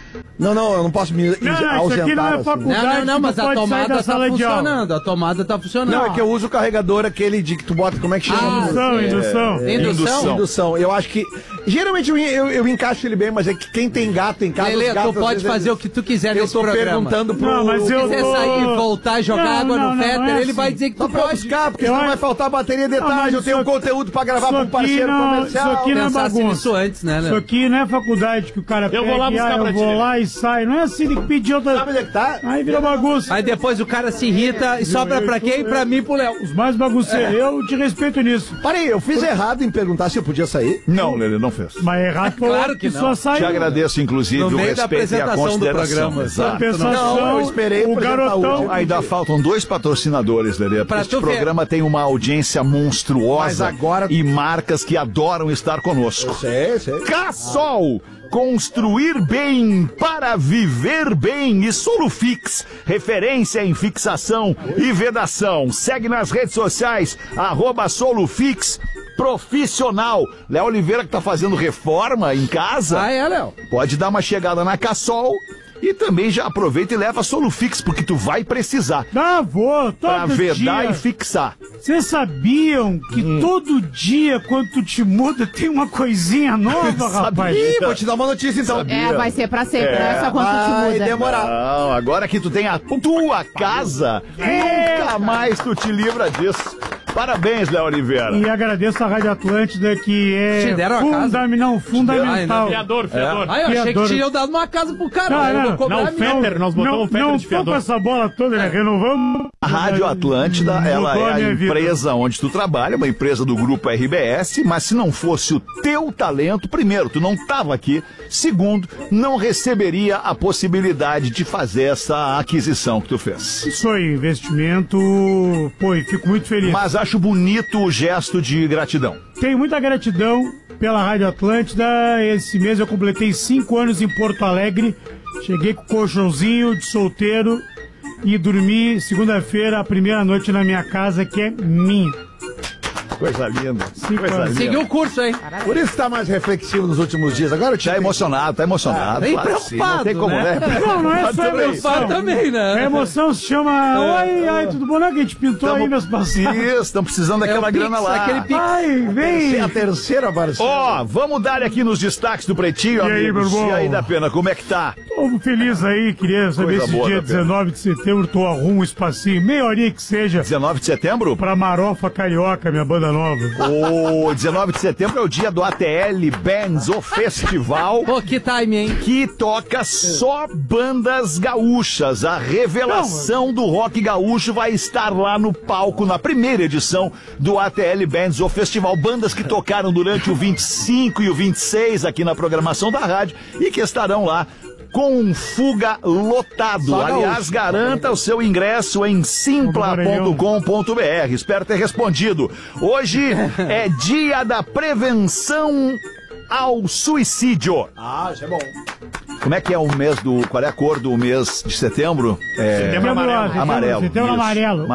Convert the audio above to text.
Não, eu não posso me ausentar. Isso aqui não é faculdade. Não, mas a tomada tá funcionando. A tomada tá funcionando. Não, é que eu uso o carregador aquele de que tu bota, como é que chama? Indução. Eu acho que... Geralmente eu encaixo ele bem, mas é que quem tem gato em casa... Lelê, tu pode fazer o que tu quiser nesse programa. Eu tô perguntando pro... Não, mas se quiser sair e voltar e jogar água no Fetter, ele vai dizer que tu pode. Buscar, porque senão vai faltar bateria de tarde, eu tenho conteúdo pra gravar pra um parceiro comercial. Isso aqui não é bagunça. Isso antes, né? Isso aqui não é faculdade que o cara pega eu vou lá e sai. Não é assim, tem que pedir outra... Sabe onde é que tá? Aí vira bagunça. Aí depois o cara se irrita e sobra pra quem? Pra mim e pro Léo. Os mais bagunceiros. Eu te respeito nisso. Parei, eu fiz errado em perguntar se eu podia sair? Não, Lelê, não fez. Mas errado foi claro que não. só saiu. Te agradeço, inclusive, o respeito e a consideração. Exato. Não, eu esperei o garotão. Ainda faltam 2 patrocinadores, Lelê. Este programa tem uma audiência monstruosa e marcas que adoram estar conosco. Eu sei. Cassol! Construir bem para viver bem e Solufix, referência em fixação e vedação. Segue nas redes sociais, @Solufix Profissional. Léo Oliveira que tá fazendo reforma em casa. Ah, é, Léo? Pode dar uma chegada na Cassol e também já aproveita e leva Solufix, porque tu vai precisar. Vou, pra vedar dia. E fixar. Vocês sabiam que todo dia, quando tu te muda, tem uma coisinha nova, rapaz? Vou te dar uma notícia então. Vai ser pra sempre, não é só quando tu te muda. Vai demorar. Não, agora que tu tem a tua casa, nunca mais tu te livra disso. Parabéns, Léo Oliveira. E agradeço a Rádio Atlântida, que é fundamental. Fiador. Eu achei que tinham dado uma casa pro cara. Nós botamos o Fetter de fiador. Não, essa bola toda, né? Renovamos. A Rádio Atlântida, ela é a empresa onde tu trabalha, uma empresa do Grupo RBS, mas se não fosse o teu talento, primeiro, tu não tava aqui, segundo, não receberia a possibilidade de fazer essa aquisição que tu fez. Isso aí, investimento, e fico muito feliz. Mas acho bonito o gesto de gratidão. Tenho muita gratidão pela Rádio Atlântida. Esse mês eu completei 5 anos em Porto Alegre. Cheguei com o colchãozinho de solteiro e dormi segunda-feira, a primeira noite na minha casa, que é minha. Coisa linda. Seguiu o curso, hein? Por isso tá mais reflexivo nos últimos dias. Agora eu te tá emocionado. Bem Claro, preocupado, não tem como, né? Não é só emoção. Também, né? A emoção se chama... Oi, tudo bom? Não é que a gente pintou aí, meus parceiros? Isso, estão precisando daquela grana lá. Vem. É a terceira parceira. Vamos dar aqui nos destaques do Pretinho, amigos. E aí, da Pena, como é que tá? Tô feliz aí, queria saber Coisa se boa, dia 19 de setembro tu arruma um espacinho, meia horinha que seja. 19 de setembro? Pra Marofa Carioca, minha banda nova. 19 de setembro é o dia do ATL Bands, o festival. Pô, que time, hein? Que toca só bandas gaúchas. A revelação do rock gaúcho vai estar lá no palco na primeira edição do ATL Bands, o festival. Bandas que tocaram durante o 25 e o 26 aqui na programação da rádio e que estarão lá com fuga lotado. Aliás, garanta o seu ingresso em simpla.com.br. Espero ter respondido. Hoje é dia da prevenção ao suicídio. Isso é bom. Como é que é o mês do... Qual é a cor do mês de setembro? Setembro amarelo. Setembro amarelo.